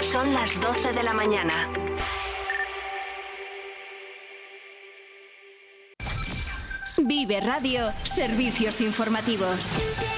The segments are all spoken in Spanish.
Son las 12 de la mañana. Vive Radio, servicios informativos.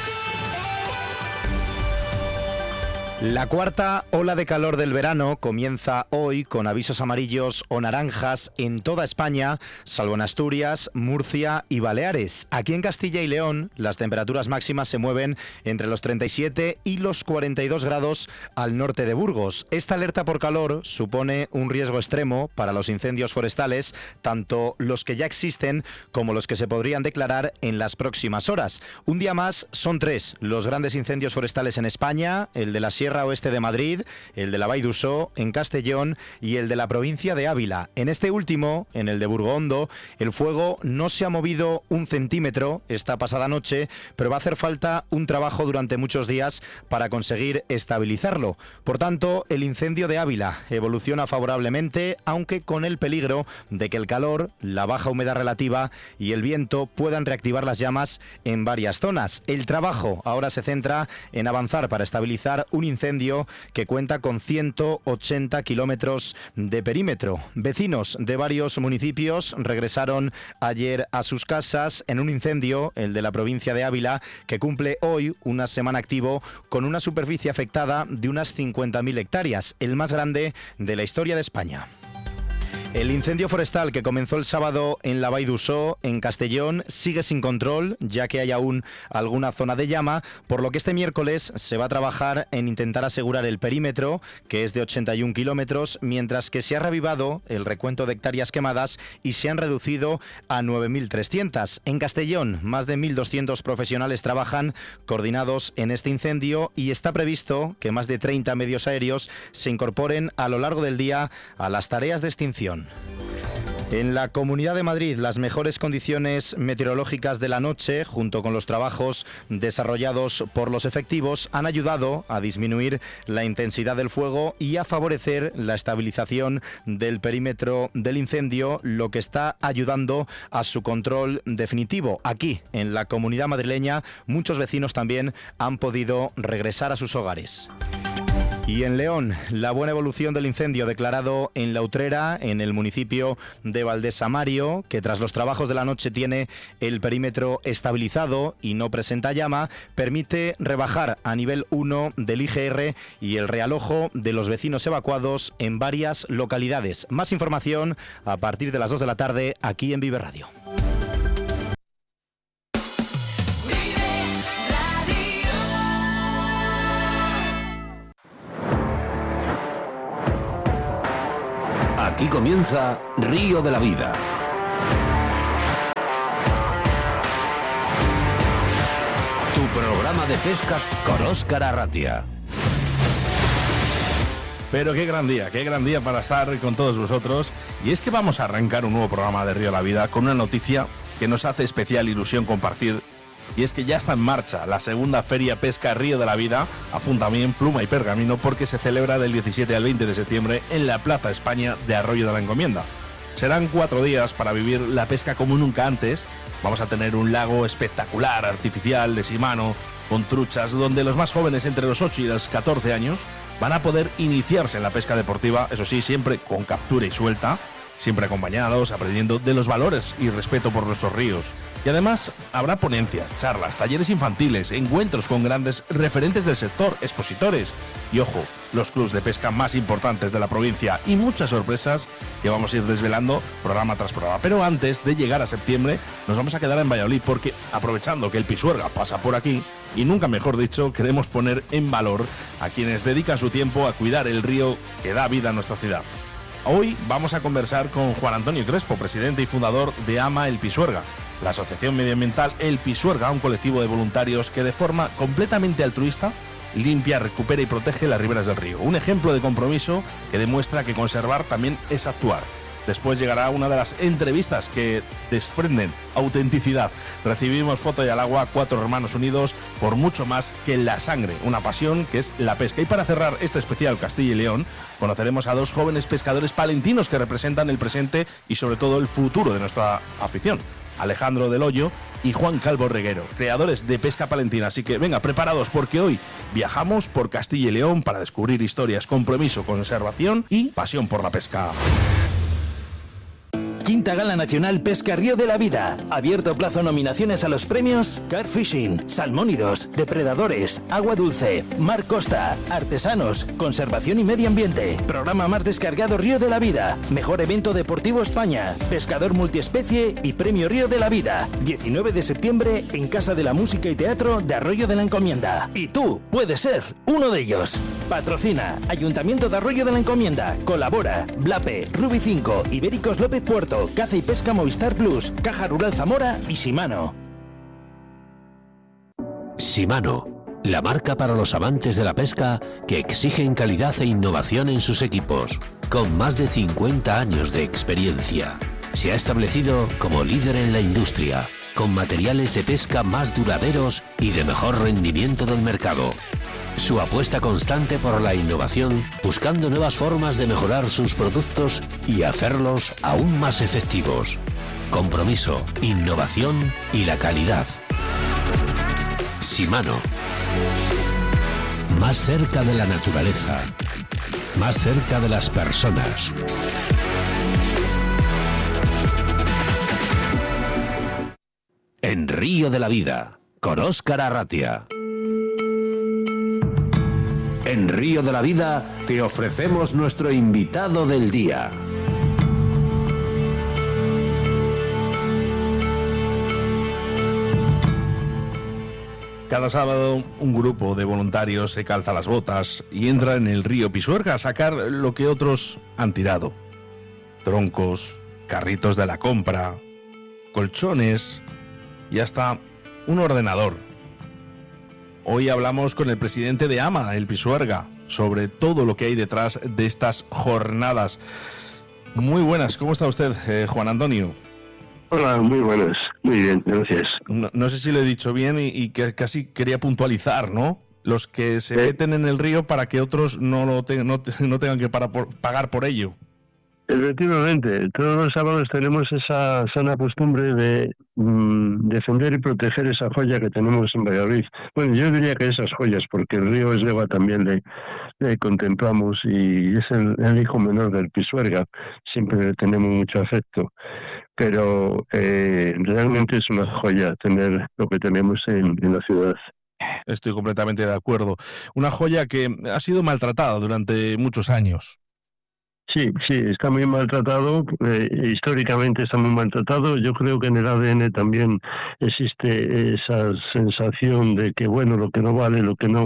La cuarta ola de calor del verano comienza hoy con avisos amarillos o naranjas en toda España, salvo en Asturias, Murcia y Baleares. Aquí en Castilla y León, las temperaturas máximas se mueven entre los 37 y los 42 grados al norte de Burgos. Esta alerta por calor supone un riesgo extremo para los incendios forestales, tanto los que ya existen como los que se podrían declarar en las próximas horas. Un día más son 3 los grandes incendios forestales en España: el de la Sierra Oeste de Madrid, el de la Vall d'Uixó en Castellón y el de la provincia de Ávila. En este último, en el de Burgondo, el fuego no se ha movido un centímetro esta pasada noche, pero va a hacer falta un trabajo durante muchos días para conseguir estabilizarlo. Por tanto, el incendio de Ávila evoluciona favorablemente, aunque con el peligro de que el calor, la baja humedad relativa y el viento puedan reactivar las llamas en varias zonas. El trabajo ahora se centra en avanzar para estabilizar un incendio que cuenta con 180 kilómetros de perímetro. Vecinos de varios municipios regresaron ayer a sus casas en un incendio, el de la provincia de Ávila, que cumple hoy una semana activo con una superficie afectada de unas 50.000 hectáreas, el más grande de la historia de España. El incendio forestal que comenzó el sábado en la Vall d'Uixó, en Castellón, sigue sin control, ya que hay aún alguna zona de llama, por lo que este miércoles se va a trabajar en intentar asegurar el perímetro, que es de 81 kilómetros, mientras que se ha reavivado el recuento de hectáreas quemadas y se han reducido a 9.300. En Castellón, más de 1.200 profesionales trabajan coordinados en este incendio y está previsto que más de 30 medios aéreos se incorporen a lo largo del día a las tareas de extinción. En la Comunidad de Madrid, las mejores condiciones meteorológicas de la noche, junto con los trabajos desarrollados por los efectivos, han ayudado a disminuir la intensidad del fuego y a favorecer la estabilización del perímetro del incendio, lo que está ayudando a su control definitivo. Aquí, en la Comunidad madrileña, muchos vecinos también han podido regresar a sus hogares. Y en León, la buena evolución del incendio declarado en La Utrera, en el municipio de Valdesamario, que tras los trabajos de la noche tiene el perímetro estabilizado y no presenta llama, permite rebajar a nivel 1 del IGR y el realojo de los vecinos evacuados en varias localidades. Más información a partir de las 2 de la tarde aquí en Vive Radio. Aquí comienza Río de la Vida. Tu programa de pesca con Óscar Arratia. Pero qué gran día para estar con todos vosotros. Y es que vamos a arrancar un nuevo programa de Río de la Vida con una noticia que nos hace especial ilusión compartir. Y es que ya está en marcha la segunda Feria Pesca Río de la Vida, apunta bien pluma y pergamino, porque se celebra del 17 al 20 de septiembre en la Plaza España de Arroyo de la Encomienda. Serán 4 días para vivir la pesca como nunca antes. Vamos a tener un lago espectacular, artificial, de Shimano, con truchas, donde los más jóvenes entre los 8 y los 14 años van a poder iniciarse en la pesca deportiva, eso sí, siempre con captura y suelta, siempre acompañados, aprendiendo de los valores y respeto por nuestros ríos. Y además habrá ponencias, charlas, talleres infantiles, encuentros con grandes referentes del sector, expositores y, ojo, los clubs de pesca más importantes de la provincia y muchas sorpresas que vamos a ir desvelando programa tras programa. Pero antes de llegar a septiembre nos vamos a quedar en Valladolid porque, aprovechando que el Pisuerga pasa por aquí, y nunca mejor dicho, queremos poner en valor a quienes dedican su tiempo a cuidar el río que da vida a nuestra ciudad. Hoy vamos a conversar con Juan Antonio Crespo, presidente y fundador de AMA El Pisuerga, la asociación medioambiental El Pisuerga, un colectivo de voluntarios que de forma completamente altruista limpia, recupera y protege las riberas del río. Un ejemplo de compromiso que demuestra que conservar también es actuar. Después llegará una de las entrevistas que desprenden autenticidad. Recibimos Foto y al Agua, 4 hermanos unidos por mucho más que la sangre, una pasión que es la pesca. Y para cerrar este especial Castilla y León, conoceremos a 2 jóvenes pescadores palentinos que representan el presente y sobre todo el futuro de nuestra afición. Alejandro del Hoyo y Juan Calvo Reguero, creadores de Pesca Palentina. Así que venga, preparados, porque hoy viajamos por Castilla y León para descubrir historias, compromiso, conservación y pasión por la pesca. Quinta Gala Nacional Pesca Río de la Vida. Abierto plazo nominaciones a los premios Carp Fishing, Salmónidos, Depredadores, Agua Dulce, Mar Costa, Artesanos, Conservación y Medio Ambiente. Programa más descargado Río de la Vida. Mejor evento deportivo España. Pescador multiespecie y Premio Río de la Vida. 19 de septiembre en Casa de la Música y Teatro de Arroyo de la Encomienda. Y tú puedes ser uno de ellos. Patrocina Ayuntamiento de Arroyo de la Encomienda. Colabora Blape, Rubi 5, Ibéricos López Puerto, Caza y Pesca Movistar Plus, Caja Rural Zamora y Shimano. Shimano, la marca para los amantes de la pesca que exigen calidad e innovación en sus equipos. Con más de 50 años de experiencia, se ha establecido como líder en la industria, con materiales de pesca más duraderos y de mejor rendimiento del mercado. Su apuesta constante por la innovación, buscando nuevas formas de mejorar sus productos y hacerlos aún más efectivos. Compromiso, innovación y la calidad. Shimano. Más cerca de la naturaleza. Más cerca de las personas. En Río de la Vida, con Óscar Arratia. En Río de la Vida te ofrecemos nuestro invitado del día. Cada sábado un grupo de voluntarios se calza las botas y entra en el río Pisuerga a sacar lo que otros han tirado. Troncos, carritos de la compra, colchones y hasta un ordenador. Hoy hablamos con el presidente de AMA, el Pisuerga, sobre todo lo que hay detrás de estas jornadas. Muy buenas, ¿cómo está usted, Juan Antonio? Hola, muy buenas, muy bien, gracias. No sé si lo he dicho bien y que casi quería puntualizar, ¿no? Los que se meten en el río para que otros no tengan que pagar por ello. Efectivamente, todos los sábados tenemos esa sana costumbre de defender y proteger esa joya que tenemos en Valladolid. Bueno, yo diría que esas joyas, porque el río Esdeva también le contemplamos y es el hijo menor del Pisuerga. Siempre le tenemos mucho afecto, pero realmente es una joya tener lo que tenemos en la ciudad. Estoy completamente de acuerdo. Una joya que ha sido maltratada durante muchos años. Sí, está muy maltratado, históricamente está muy maltratado. Yo creo que en el ADN también existe esa sensación de que, bueno, lo que no vale, lo que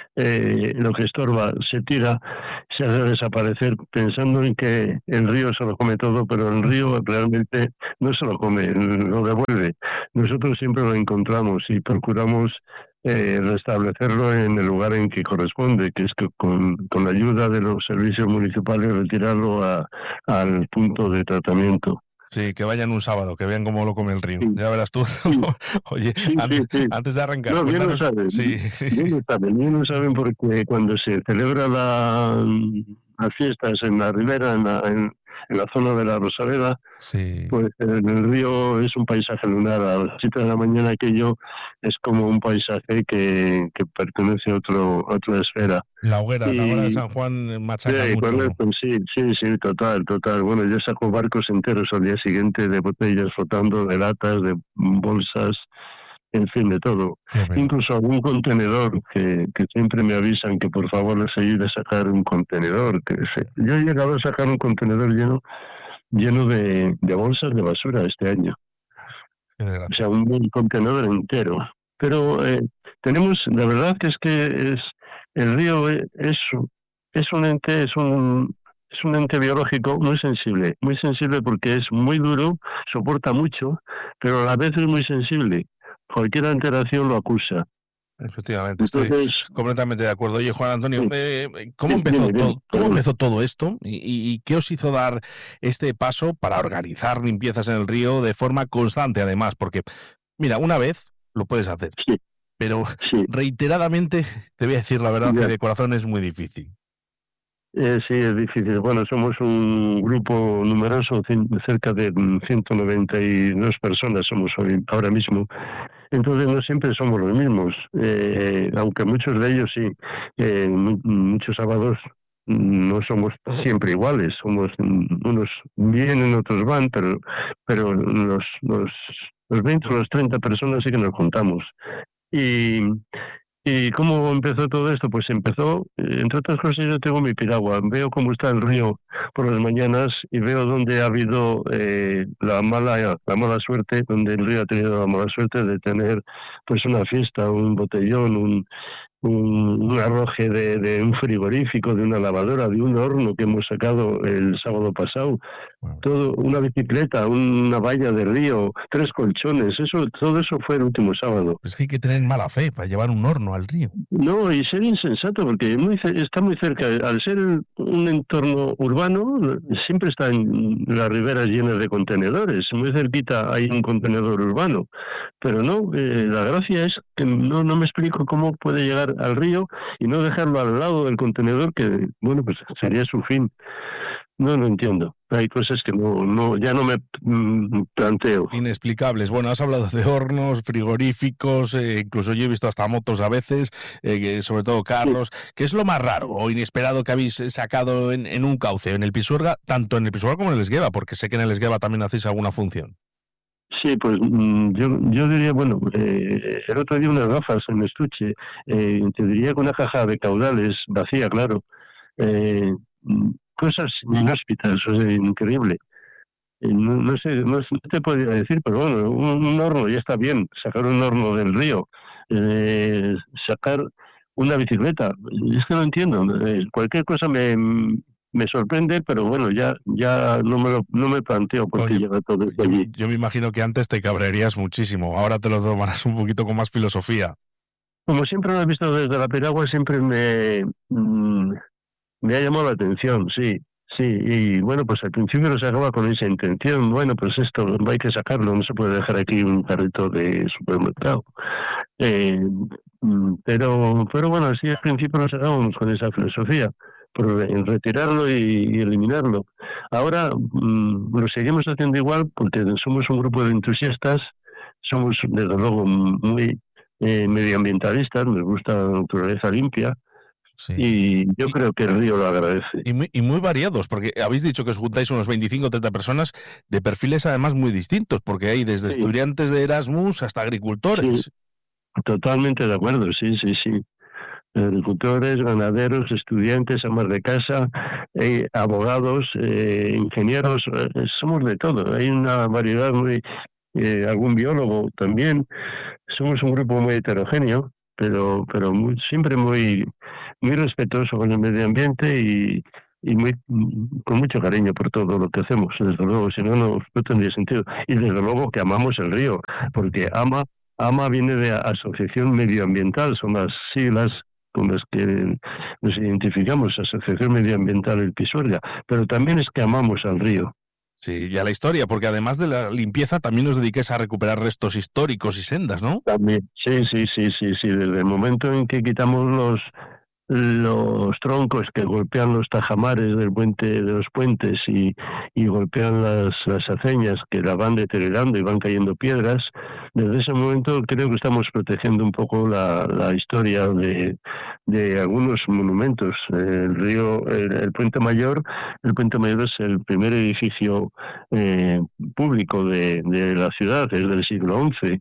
estorba, se tira, se hace desaparecer, pensando en que el río se lo come todo, pero el río realmente no se lo come, lo devuelve. Nosotros siempre lo encontramos y procuramos restablecerlo en el lugar en que corresponde, que es que con la ayuda de los servicios municipales retirarlo al punto de tratamiento. Sí, que vayan un sábado, que vean cómo lo come el río. Sí. Ya verás tú. Oye, sí. Antes de arrancar... No, bien lo saben. Sí. Bien lo saben porque cuando se celebra las fiestas en la ribera, en la zona de la Rosaleda, sí, pues en el río es un paisaje lunar. A las 7 de la mañana aquello es como un paisaje que pertenece a otra esfera. La hoguera de San Juan machaca mucho. Correcto, sí, total. Bueno, yo saco barcos enteros al día siguiente de botellas flotando, de latas, de bolsas, en fin, de todo. Incluso algún contenedor que siempre me avisan que por favor les ayude a sacar un contenedor. Yo he llegado a sacar un contenedor lleno de bolsas de basura este año. O sea, un contenedor entero. Pero tenemos, la verdad que el río es un ente biológico muy sensible porque es muy duro, soporta mucho, pero a la vez es muy sensible. Cualquier alteración lo acusa. Efectivamente, estoy completamente de acuerdo. Oye, Juan Antonio, ¿cómo empezó todo esto y qué os hizo dar este paso para organizar limpiezas en el río de forma constante, además? Porque, mira, una vez lo puedes hacer, pero reiteradamente, te voy a decir la verdad, que de corazón es muy difícil. Sí, es difícil. Bueno, somos un grupo numeroso, cerca de 192 personas somos hoy, ahora mismo. Entonces no siempre somos los mismos, aunque muchos de ellos sí. Muchos sábados no somos siempre iguales, somos unos vienen, otros van, pero los 20 o los 30 personas sí que nos juntamos. Y ¿Y cómo empezó todo esto? Pues empezó, entre otras cosas, yo tengo mi piragua, veo cómo está el río por las mañanas y veo dónde ha habido la mala suerte, donde el río ha tenido la mala suerte de tener pues una fiesta, un botellón, un arroje de un frigorífico, de una lavadora, de un horno que hemos sacado el sábado pasado, todo, una bicicleta, una valla de río, 3 colchones, todo eso fue el último sábado. Es que hay que tener mala fe para llevar un horno al río. No, y ser insensato, porque está muy cerca. Al ser un entorno urbano, siempre están las riberas llenas de contenedores. Muy cerquita hay un contenedor urbano. Pero no, la gracia es que no me explico cómo puede llegar al río y no dejarlo al lado del contenedor, que, bueno, pues sería su fin. No lo entiendo. Hay cosas que ya no me planteo. Inexplicables. Bueno, has hablado de hornos, frigoríficos, incluso yo he visto hasta motos a veces, sobre todo carros. Sí. ¿Qué es lo más raro o inesperado que habéis sacado en un cauce, en el Pisuerga, tanto en el Pisuerga como en el Esgueva? Porque sé que en el Esgueva también hacéis alguna función. Sí, pues yo diría, bueno, el otro día unas gafas en estuche, te diría que una caja de caudales vacía, claro. Cosas inhóspitas, o sea, increíble. No sé, no te podría decir, pero bueno, un horno ya está bien, sacar un horno del río, sacar una bicicleta, es que no entiendo, cualquier cosa me sorprende, pero bueno, ya no me planteo por qué llega todo esto allí. Yo me imagino que antes te cabrearías muchísimo, ahora te lo tomarás un poquito con más filosofía. Como siempre lo he visto desde la piragua, siempre me ha llamado la atención, sí, y bueno, pues al principio lo sacaba con esa intención, bueno, pues esto hay que sacarlo, no se puede dejar aquí un carrito de supermercado. Pero bueno, así al principio lo sacábamos con esa filosofía, por retirarlo y eliminarlo. Ahora lo seguimos haciendo igual porque somos un grupo de entusiastas, somos desde luego muy medioambientalistas, nos gusta la naturaleza limpia. Sí. Y yo creo que el río lo agradece. Y muy variados, porque habéis dicho que os juntáis unos 25 o 30 personas de perfiles además muy distintos, porque hay desde estudiantes de Erasmus hasta agricultores. Sí, totalmente de acuerdo, sí. Agricultores, ganaderos, estudiantes, amas de casa, abogados, ingenieros, somos de todo. Hay una variedad algún biólogo también. Somos un grupo muy heterogéneo, pero siempre muy respetuoso con el medio ambiente y con mucho cariño por todo lo que hacemos, desde luego, si no tendría sentido. Y desde luego que amamos el río, porque AMA viene de Asociación Medioambiental, son las siglas con las que nos identificamos, Asociación Medioambiental El Pisuerga, pero también es que amamos al río. Sí, y a la historia, porque además de la limpieza también os dediquéis a recuperar restos históricos y sendas, ¿no? También, sí. Desde el momento en que quitamos los troncos que golpean los tajamares de los puentes y golpean las aceñas que la van deteriorando y van cayendo piedras, desde ese momento creo que estamos protegiendo un poco la historia de algunos monumentos. El río, el Puente Mayor es el primer edificio público de la ciudad, es del siglo XI.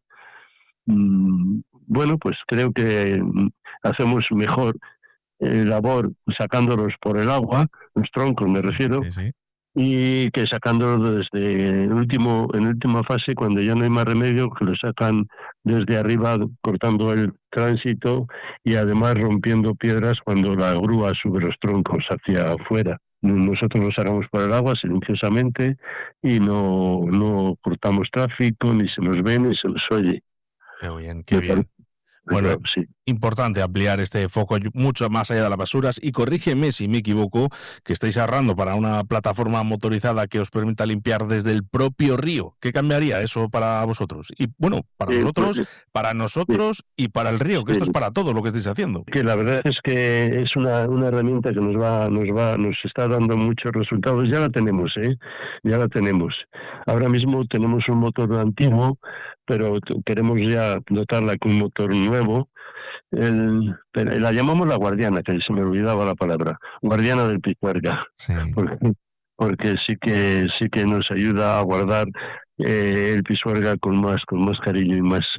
Bueno, pues creo que hacemos mejor labor sacándolos por el agua, los troncos me refiero, sí. Y que sacándolos desde en última fase, cuando ya no hay más remedio, que los sacan desde arriba, cortando el tránsito y además rompiendo piedras cuando la grúa sube los troncos hacia afuera. Nosotros los sacamos por el agua silenciosamente y no cortamos tráfico, ni se nos ve ni se nos oye. Qué bien. Bueno, sí. importante ampliar este foco mucho más allá de las basuras, y corrígeme si me equivoco, que estáis ahorrando para una plataforma motorizada que os permita limpiar desde el propio río. ¿Qué cambiaría eso para vosotros? Y bueno, para nosotros, para nosotros y para el río, que esto es para todo lo que estáis haciendo. Que la verdad es que es una herramienta que nos está dando muchos resultados. Ya la tenemos, ya la tenemos. Ahora mismo tenemos un motor antiguo, pero queremos ya dotarla con un motor nuevo. La llamamos la guardiana, que se me olvidaba la palabra, guardiana del Pisuerga, sí. porque sí que nos ayuda a guardar el Pisuerga con más cariño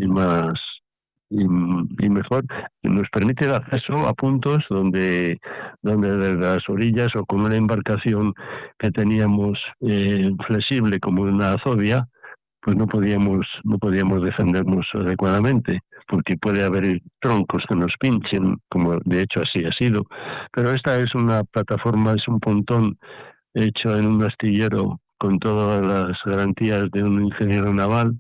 y mejor. Nos permite el acceso a puntos donde desde las orillas o con una embarcación que teníamos flexible como una azobia, pues no podíamos defendernos adecuadamente, porque puede haber troncos que nos pinchen, como de hecho así ha sido. Pero esta es una plataforma, es un pontón hecho en un astillero con todas las garantías de un ingeniero naval,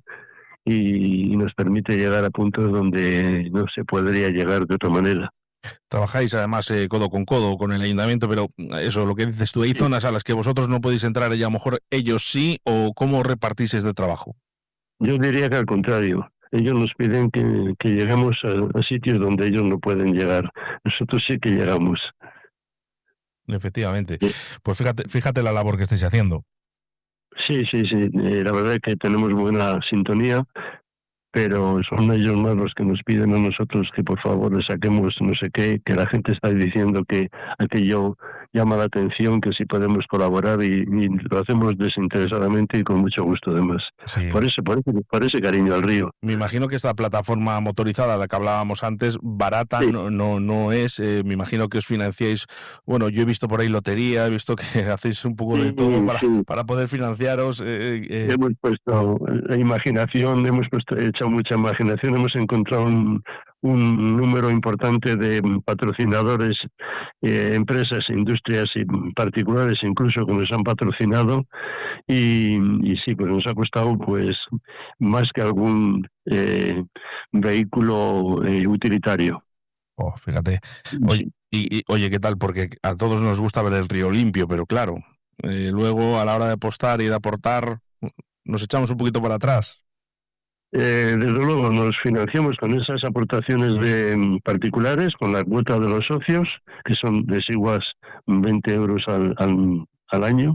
y nos permite llegar a puntos donde no se podría llegar de otra manera. Trabajáis además codo con codo con el ayuntamiento, pero eso, lo que dices tú, ¿hay zonas a las que vosotros no podéis entrar y a lo mejor ellos sí, o cómo repartís este trabajo? Yo diría que al contrario. Ellos nos piden que lleguemos a sitios donde ellos no pueden llegar. Nosotros sí que llegamos. Efectivamente. Pues fíjate la labor que estáis haciendo. Sí. La verdad es que tenemos buena sintonía, pero son ellos más los que nos piden a nosotros que por favor le saquemos no sé qué, que la gente está diciendo que aquello llama la atención, que si podemos colaborar, y lo hacemos desinteresadamente y con mucho gusto además. Sí. Por ese cariño al río. Me imagino que esta plataforma motorizada, la que hablábamos antes, barata sí. no es. Me imagino que os financiáis. Bueno, yo he visto por ahí lotería, he visto que hacéis un poco de todo para poder financiaros. Hemos puesto la imaginación, hecho mucha imaginación, hemos encontrado un número importante de patrocinadores, empresas, industrias y particulares incluso, que nos han patrocinado, y sí, pues nos ha costado pues más que algún vehículo utilitario. Oh, fíjate. Oye, ¿qué tal? Porque a todos nos gusta ver el río limpio, pero claro, luego a la hora de apostar y de aportar nos echamos un poquito para atrás. Desde luego nos financiamos con esas aportaciones de particulares, con la cuota de los socios, que son desiguas 20 euros al año.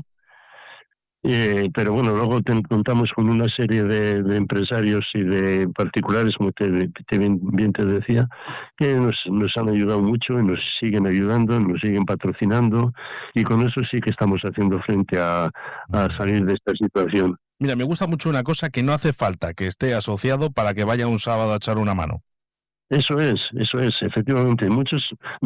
Pero bueno, luego contamos con una serie de empresarios y de particulares, como bien te decía, que nos han ayudado mucho y nos siguen ayudando, nos siguen patrocinando, y con eso sí que estamos haciendo frente a salir de esta situación. Mira, me gusta mucho una cosa, que no hace falta que esté asociado para que vaya un sábado a echar una mano. Eso es, efectivamente. Muchos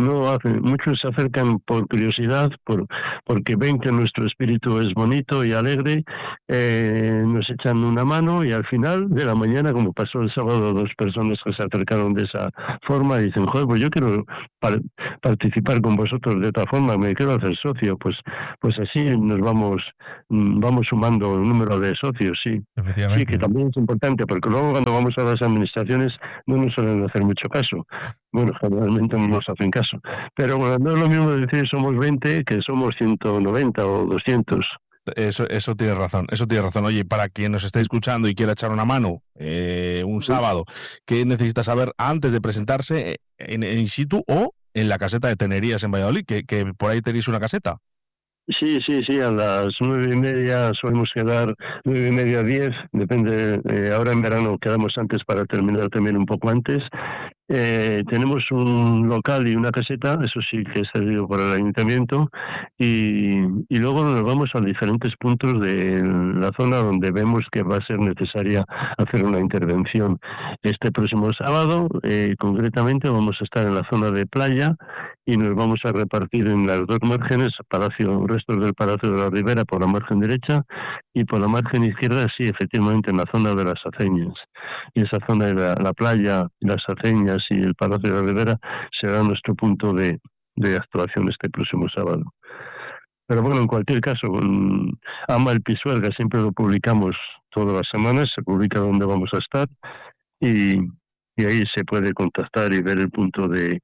se acercan por curiosidad, porque ven que nuestro espíritu es bonito y alegre, nos echan una mano, y al final de la mañana, como pasó el sábado, 2 personas que se acercaron de esa forma y dicen, joder, pues yo quiero participar con vosotros de otra forma, me quiero hacer socio. Pues así nos vamos sumando el número de socios, sí. Sí, que también es importante, porque luego cuando vamos a las administraciones no nos suelen hacer mucho caso. Bueno, generalmente no nos hacen caso. Pero bueno, no es lo mismo decir somos 20 que somos 190 o 200. Eso tienes razón. Oye, para quien nos esté escuchando y quiera echar una mano un sábado, ¿qué necesita saber antes de presentarse en situ o en la caseta de Tenerías en Valladolid? Que por ahí tenéis una caseta. Sí, a las 9:30 solemos quedar, 9:30, 10, depende. Ahora en verano quedamos antes para terminar también un poco antes. Tenemos un local y una caseta, eso sí que es cedido por el ayuntamiento, y luego nos vamos a diferentes puntos de la zona donde vemos que va a ser necesaria hacer una intervención. Este próximo sábado, concretamente, vamos a estar en la zona de playa, y nos vamos a repartir en las 2 márgenes, restos del Palacio de la Ribera por la margen derecha, y por la margen izquierda, sí, efectivamente, en la zona de las Aceñas. Y esa zona de la playa, las Aceñas y el Palacio de la Ribera será nuestro punto de actuación este próximo sábado. Pero bueno, en cualquier caso, Ama el Pisuerga siempre lo publicamos todas las semanas, se publica dónde vamos a estar, y y ahí se puede contactar y ver el punto de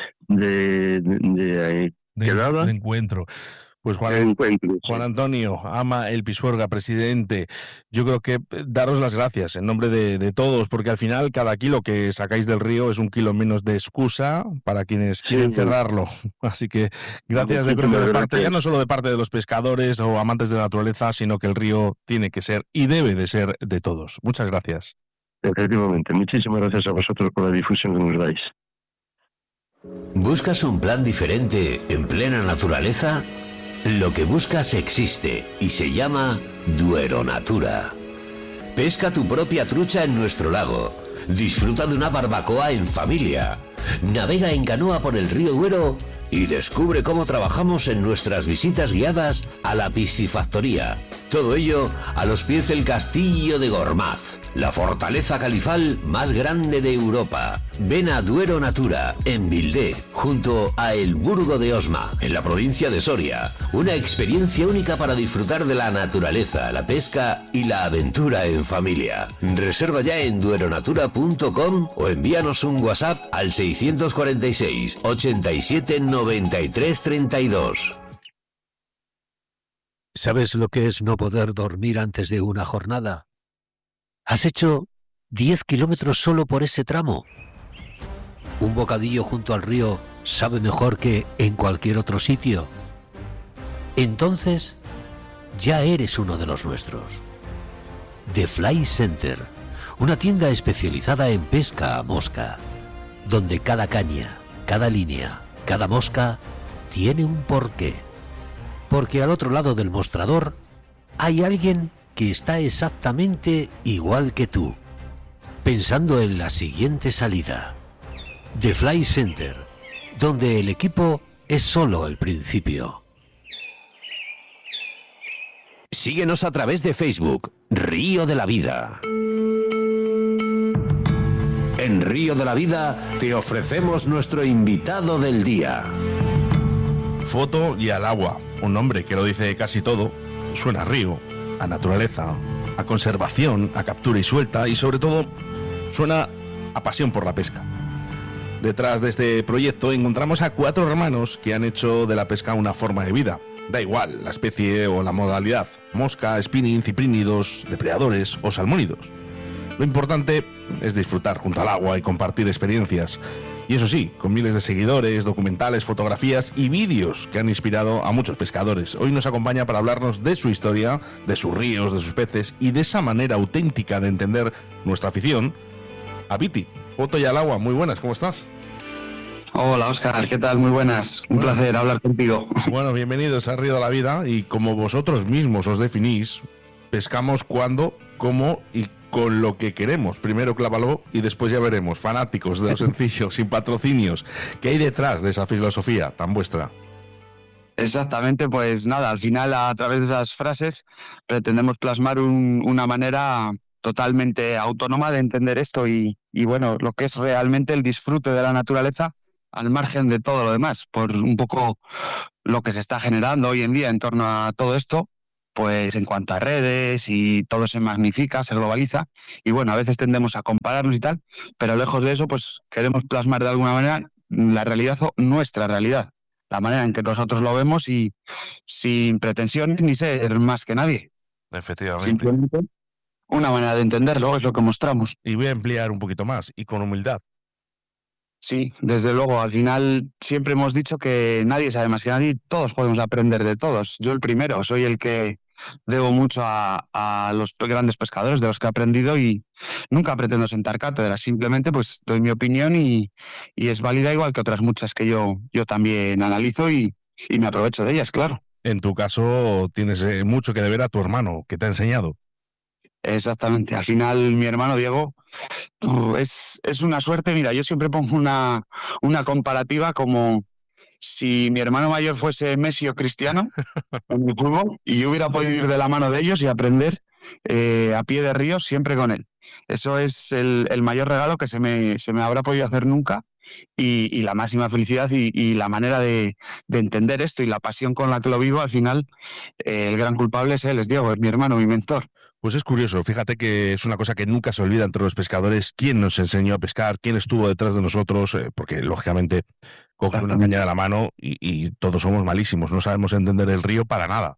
quedada. De encuentro. Pues Juan Antonio Ama El Pisuerga, presidente, yo creo que daros las gracias en nombre de todos, porque al final cada kilo que sacáis del río es un kilo menos de excusa para quienes quieren cerrarlo. Así que gracias de parte, ya no solo de parte de los pescadores o amantes de la naturaleza, sino que el río tiene que ser y debe de ser de todos. Muchas gracias. Efectivamente, muchísimas gracias a vosotros por la difusión que nos dais. ¿Buscas un plan diferente en plena naturaleza? Lo que buscas existe y se llama Duero Natura. Pesca tu propia trucha en nuestro lago. Disfruta de una barbacoa en familia. Navega en canoa por el río Duero y descubre cómo trabajamos en nuestras visitas guiadas a la piscifactoría. Todo ello a los pies del Castillo de Gormaz, la fortaleza califal más grande de Europa. Ven a Duero Natura, en Vildé, junto a El Burgo de Osma, en la provincia de Soria. Una experiencia única para disfrutar de la naturaleza, la pesca y la aventura en familia. Reserva ya en dueronatura.com o envíanos un WhatsApp al 646 87 93 32. ¿Sabes lo que es no poder dormir antes de una jornada? ¿Has hecho 10 kilómetros solo por ese tramo? ¿Un bocadillo junto al río sabe mejor que en cualquier otro sitio? Entonces, ya eres uno de los nuestros. The Fly Center, una tienda especializada en pesca a mosca, donde cada caña, cada línea, cada mosca tiene un porqué. Porque al otro lado del mostrador hay alguien que está exactamente igual que tú, pensando en la siguiente salida. The Fly Center, donde el equipo es solo el principio. Síguenos a través de Facebook, Río de la Vida. En Río de la Vida te ofrecemos nuestro invitado del día. Foto y al agua, un nombre que lo dice casi todo. Suena a río, a naturaleza, a conservación, a captura y suelta, y sobre todo suena a pasión por la pesca. Detrás de este proyecto encontramos a 4 hermanos que han hecho de la pesca una forma de vida. Da igual la especie o la modalidad: mosca, spinning, ciprínidos, depredadores o salmónidos. Lo importante es disfrutar junto al agua y compartir experiencias. Y eso sí, con miles de seguidores, documentales, fotografías y vídeos que han inspirado a muchos pescadores. Hoy nos acompaña para hablarnos de su historia, de sus ríos, de sus peces y de esa manera auténtica de entender nuestra afición. A Viti, Foto y al agua, muy buenas, ¿cómo estás? Hola Óscar, ¿qué tal? Muy buenas, un placer hablar contigo. Bueno, bienvenidos a Río de la Vida, y como vosotros mismos os definís, pescamos cuando, cómo y con lo que queremos. Primero clávalo y después ya veremos. Fanáticos de lo sencillo, sin patrocinios. ¿Qué hay detrás de esa filosofía tan vuestra? Exactamente, pues nada, al final a través de esas frases pretendemos plasmar una manera totalmente autónoma de entender esto y bueno, lo que es realmente el disfrute de la naturaleza al margen de todo lo demás, por un poco lo que se está generando hoy en día en torno a todo esto. Pues en cuanto a redes y todo se magnifica, se globaliza y bueno, a veces tendemos a compararnos y tal, pero lejos de eso pues queremos plasmar de alguna manera la realidad o nuestra realidad, la manera en que nosotros lo vemos y sin pretensiones ni ser más que nadie. Efectivamente. Simplemente una manera de entenderlo es lo que mostramos. Y voy a ampliar un poquito más y con humildad. Sí, desde luego, al final siempre hemos dicho que nadie sabe más que nadie y todos podemos aprender de todos. Yo el primero, soy el que debo mucho a los grandes pescadores de los que he aprendido y nunca pretendo sentar cátedra, simplemente pues doy mi opinión y es válida igual que otras muchas que yo también analizo y me aprovecho de ellas, claro. En tu caso tienes mucho que deber a tu hermano, que te ha enseñado. Exactamente, al final mi hermano Diego es una suerte. Mira, yo siempre pongo una comparativa como si mi hermano mayor fuese Messi o Cristiano en el fútbol y yo hubiera podido ir de la mano de ellos y aprender a pie de río siempre con él. Eso es el mayor regalo que se me habrá podido hacer nunca y la máxima felicidad y la manera de entender esto y la pasión con la que lo vivo. Al final el gran culpable es él, es Diego, es mi hermano, mi mentor. Pues es curioso, fíjate que es una cosa que nunca se olvida entre los pescadores, quién nos enseñó a pescar, quién estuvo detrás de nosotros, porque lógicamente coges una caña de la mano y todos somos malísimos, no sabemos entender el río para nada.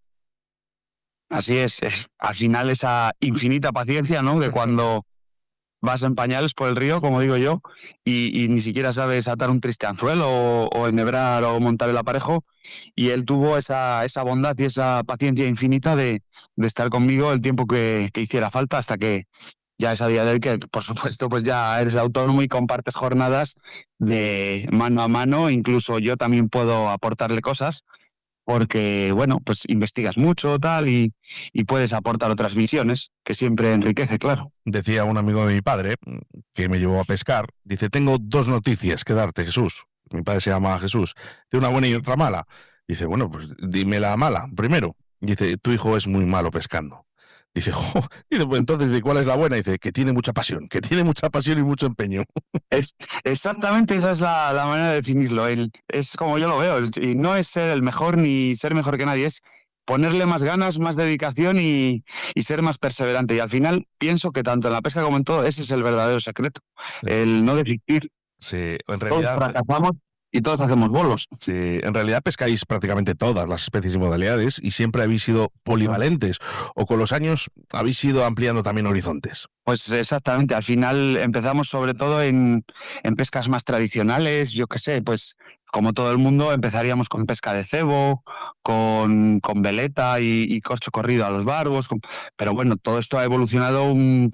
Así es al final esa infinita paciencia, ¿no? De cuando vas en pañales por el río, como digo yo, y ni siquiera sabes atar un triste anzuelo o enhebrar o montar el aparejo, y él tuvo esa bondad y esa paciencia infinita de estar conmigo el tiempo que hiciera falta, hasta que ya es a día de hoy que, por supuesto, pues ya eres autónomo y compartes jornadas de mano a mano. Incluso yo también puedo aportarle cosas porque, bueno, pues investigas mucho tal y puedes aportar otras visiones, que siempre enriquece, claro. Decía un amigo de mi padre, que me llevó a pescar, dice, tengo 2 noticias que darte, Jesús. Mi padre se llama Jesús. De una buena y otra mala. Dice, bueno, pues dime la mala primero. Dice, tu hijo es muy malo pescando. Dice, jo. Dice, pues entonces, ¿de cuál es la buena? Dice, que tiene mucha pasión y mucho empeño. Exactamente, esa es la manera de definirlo. Es como yo lo veo, y no es ser el mejor ni ser mejor que nadie, es ponerle más ganas, más dedicación y ser más perseverante. Y al final pienso que tanto en la pesca como en todo, ese es el verdadero secreto, el no desistir. Sí, en realidad... Todos fracasamos y todos hacemos bolos. Sí, en realidad pescáis prácticamente todas las especies y modalidades y siempre habéis sido polivalentes, o con los años habéis ido ampliando también horizontes. Pues exactamente, al final empezamos sobre todo en pescas más tradicionales, yo qué sé, pues como todo el mundo empezaríamos con pesca de cebo, con veleta y corcho corrido a los barbos, pero bueno, todo esto ha evolucionado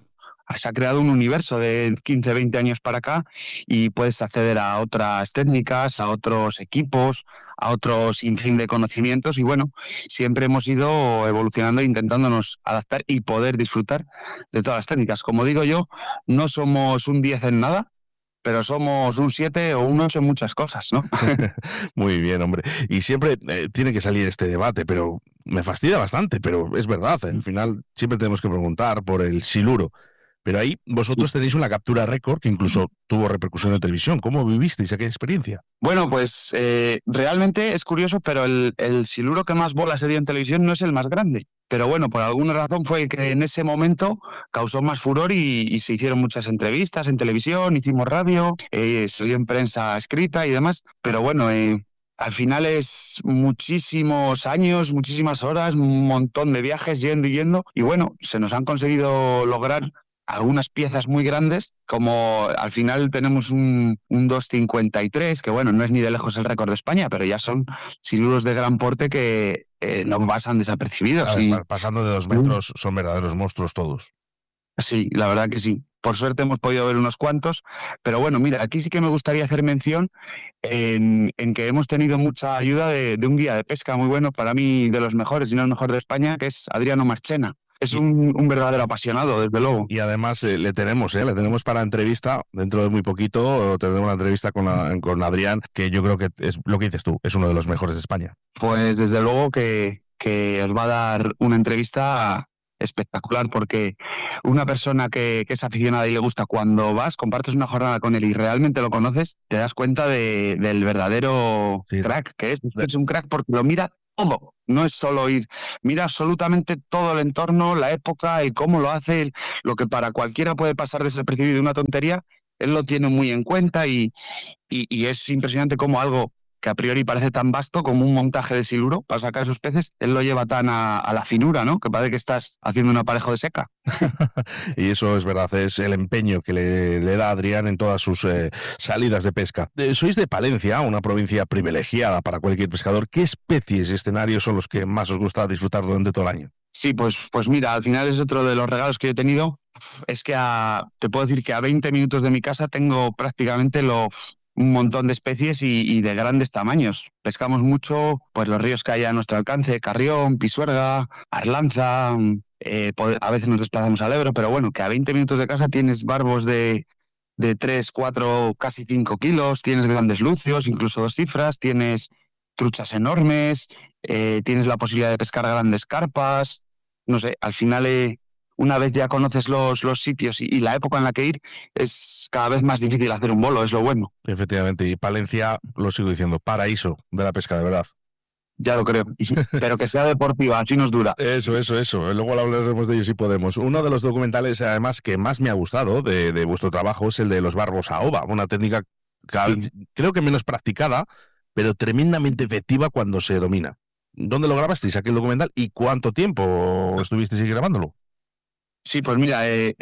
se ha creado un universo de 15, 20 años para acá y puedes acceder a otras técnicas, a otros equipos, a otros sinfín de conocimientos y bueno, siempre hemos ido evolucionando e intentándonos adaptar y poder disfrutar de todas las técnicas. Como digo yo, no somos un 10 en nada, pero somos un 7 o un 8 en muchas cosas, ¿no? Muy bien, hombre. Y siempre tiene que salir este debate, pero me fastidia bastante, pero es verdad, al final siempre tenemos que preguntar por el siluro. Pero ahí vosotros tenéis una captura récord que incluso tuvo repercusión en televisión. ¿Cómo vivisteis aquella experiencia? Bueno, pues realmente es curioso, pero el siluro que más bola se dio en televisión no es el más grande. Pero bueno, por alguna razón fue que en ese momento causó más furor y se hicieron muchas entrevistas en televisión, hicimos radio, salió en prensa escrita y demás. Pero bueno, al final es muchísimos años, muchísimas horas, un montón de viajes yendo y yendo. Y bueno, se nos han conseguido lograr algunas piezas muy grandes, como al final tenemos un 2.53, que bueno, no es ni de lejos el récord de España, pero ya son siluros de gran porte que no pasan desapercibidos. Pasando de 2 metros son verdaderos monstruos todos. Sí, la verdad que sí. Por suerte hemos podido ver unos cuantos, pero bueno, mira, aquí sí que me gustaría hacer mención en que hemos tenido mucha ayuda de un guía de pesca muy bueno, para mí de los mejores, y no el mejor de España, que es Adriano Marchena. Es un verdadero apasionado, desde luego. Y además le tenemos para entrevista, dentro de muy poquito tendremos una entrevista con Adrián, que yo creo que es lo que dices tú, es uno de los mejores de España. Pues desde luego que os va a dar una entrevista espectacular, porque una persona que es aficionada y le gusta, cuando vas, compartes una jornada con él y realmente lo conoces, te das cuenta del verdadero crack que es. Es un crack porque lo mira todo, no es solo ir, mira absolutamente todo el entorno, la época, el cómo lo hace, lo que para cualquiera puede pasar desapercibido de una tontería, él lo tiene muy en cuenta y es impresionante cómo algo que a priori parece tan vasto como un montaje de siluro para sacar esos peces, él lo lleva tan a la finura, ¿no? Que parece que estás haciendo un aparejo de seca. Y eso es verdad, es el empeño que le da Adrián en todas sus salidas de pesca. Sois de Palencia, una provincia privilegiada para cualquier pescador. ¿Qué especies y escenarios son los que más os gusta disfrutar durante todo el año? Sí, pues mira, al final es otro de los regalos que yo he tenido. Es que te puedo decir que a 20 minutos de mi casa tengo prácticamente un montón de especies y de grandes tamaños. Pescamos mucho, pues los ríos que hay a nuestro alcance, Carrión, Pisuerga, Arlanza, a veces nos desplazamos al Ebro, pero bueno, que a 20 minutos de casa tienes barbos de 3, 4, casi 5 kilos, tienes grandes lucios, incluso 2 cifras, tienes truchas enormes, tienes la posibilidad de pescar grandes carpas, no sé, al final una vez ya conoces los sitios y la época en la que ir, es cada vez más difícil hacer un bolo, es lo bueno. Efectivamente, y Palencia, lo sigo diciendo, paraíso de la pesca, de verdad. ya lo creo. Pero que sea deportiva, así nos dura. Eso. Luego hablaremos de ello si podemos. Uno de los documentales, además, que más me ha gustado de vuestro trabajo es el de los barbos a ova, una técnica creo que menos practicada, pero tremendamente efectiva cuando se domina. ¿Dónde lo grabasteis aquel documental y cuánto tiempo estuvisteis grabándolo? Sí, pues mira,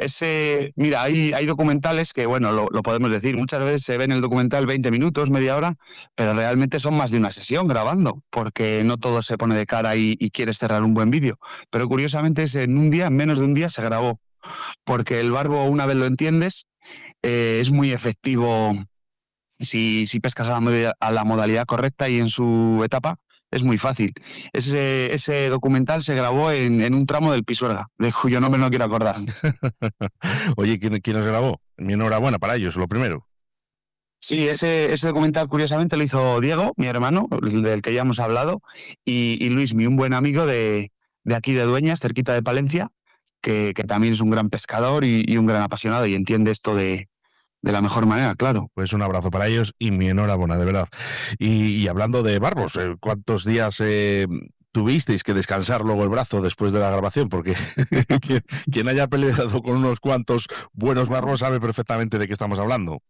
hay documentales que, bueno, lo podemos decir, muchas veces se ve en el documental 20 minutos, media hora, pero realmente son más de una sesión grabando, porque no todo se pone de cara y quieres cerrar un buen vídeo. Pero curiosamente en menos de un día se grabó, porque el barbo, una vez lo entiendes, es muy efectivo si pescas a la modalidad correcta y en su etapa. Es muy fácil. Ese documental se grabó en un tramo del Pisuerga, de cuyo nombre no quiero acordar. Oye, ¿quién os grabó? Mi enhorabuena para ellos, lo primero. Sí, ese documental curiosamente lo hizo Diego, mi hermano, del que ya hemos hablado, y Luismi, un buen amigo de aquí de Dueñas, cerquita de Palencia, que también es un gran pescador y un gran apasionado y entiende esto de la mejor manera, claro. Pues un abrazo para ellos y mi enhorabuena, de verdad. Y hablando de barbos, ¿cuántos días tuvisteis que descansar luego el brazo después de la grabación? Porque quien haya peleado con unos cuantos buenos barbos sabe perfectamente de qué estamos hablando.